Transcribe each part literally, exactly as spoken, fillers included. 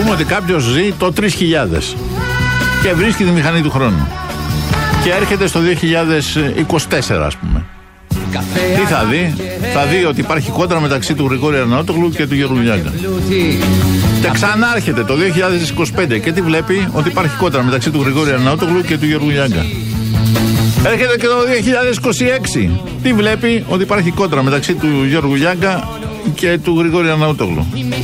πούμε ότι κάποιος ζει το τρεις χιλιάδες και βρίσκει τη μηχανή του χρόνου και έρχεται στο δύο χιλιάδες είκοσι τέσσερα, ας πούμε. Τι θα δει? Θα δει ότι υπάρχει κόντρα μεταξύ του Γρηγόρη Αρναούτογλου και του Γιώργου Λιάγκα. Και ξανά έρχεται το δύο χιλιάδες είκοσι πέντε και τι βλέπει? Ότι υπάρχει κόντρα μεταξύ του Γρηγόρη Αρναούτογλου και του Γιώργου Λιάγκα. Έρχεται και το δύο χιλιάδες είκοσι έξι. Τι βλέπει? Ότι υπάρχει κόντρα μεταξύ του Γιώργου Λιάγκα και του Γρηγόρη Αρναούτογλου.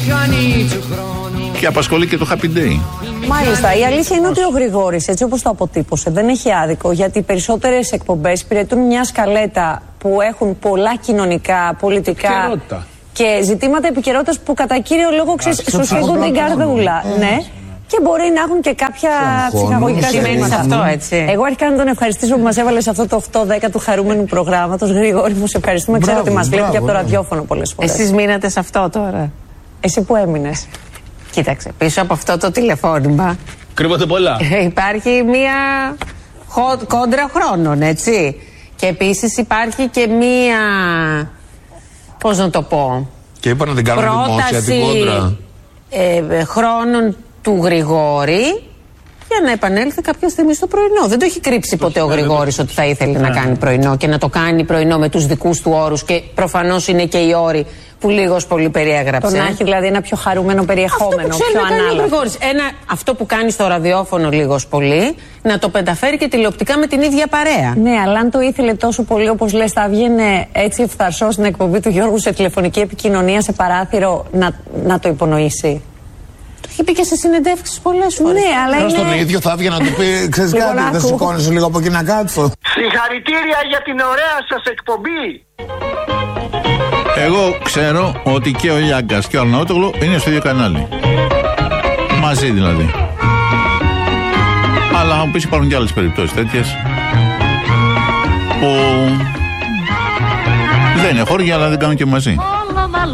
Και απασχολεί και το Happy Day. Μάλιστα. Η αλήθεια είναι ότι ο Γρηγόρης, έτσι όπως το αποτύπωσε, δεν έχει άδικο, γιατί οι περισσότερες εκπομπές υπηρετούν μια σκαλέτα που έχουν πολλά κοινωνικά, πολιτικά και ζητήματα επικαιρότητας που κατά κύριο λόγο σου σφίγγουν την καρδούλα. Ναι. Και μπορεί να έχουν και κάποια ψυχαγωγικά ζητήματα. Αυτό, έτσι. Εγώ αρχικά να τον ευχαριστήσω που μας έβαλε σε αυτό το οκτώ δέκα του χαρούμενου προγράμματος. Γρηγόρη μου, σε ευχαριστούμε. Ξέρω ότι μας βλέπει και από το ραδιόφωνο πολλές φορές. Εσείς μείνατε σε αυτό τώρα? Εσύ που έμεινες? Κοίταξε, πίσω από αυτό το τηλεφώνημα κρύβονται πολλά. Υπάρχει μία κόντρα χρόνων, έτσι. Και επίσης υπάρχει και μία, πώς να το πω, και είπα να την κάνω δημόσια την κόντρα ε, χρόνων του Γρηγόρη για να επανέλθει κάποια στιγμή στο πρωινό. Δεν το έχει κρύψει ποτέ ο Γρηγόρης ότι θα ήθελε να κάνει πρωινό και να το κάνει πρωινό με τους δικούς του όρους, και προφανώς είναι και οι όροι που λίγος πολύ περιέγραψε. Το να έχει δηλαδή ένα πιο χαρούμενο περιεχόμενο, αυτό που πιο να ανάλογο. Γρηγόρης. Ένα, αυτό που κάνει στο ραδιόφωνο λίγος πολύ, να το πενταφέρει και τηλεοπτικά με την ίδια παρέα. Ναι, αλλά αν το ήθελε τόσο πολύ όπως λες, θα βγαίνει έτσι ευθαρσός στην εκπομπή του Γιώργου σε τηλεφωνική επικοινωνία, σε παράθυρο, να, να το υπονοήσει. Το έχει πει και σε συνεντεύξεις πολλές φορές. Ναι, αλλά είναι... είναι... τον ίδιο θα βγει να του πει, ξέρεις κάτι, δεν σηκώνεσαι λίγο από εκεί να κάτω. Συγχαρητήρια για την ωραία σας εκπομπή. Εγώ ξέρω ότι και ο Λιάγκας και ο Αρναούτογλου είναι στο ίδιο κανάλι. Μαζί δηλαδή. Αλλά θα μου πεις, υπάρχουν και άλλες περιπτώσεις τέτοιες που δεν είναι χώρια, αλλά δεν κάνουν και μαζί.